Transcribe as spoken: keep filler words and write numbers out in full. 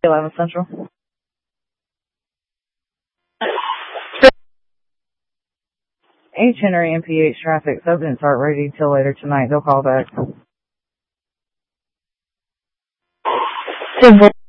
eleven Central. H. Henry M P H traffic. Subjects aren't ready till later tonight. They'll call back.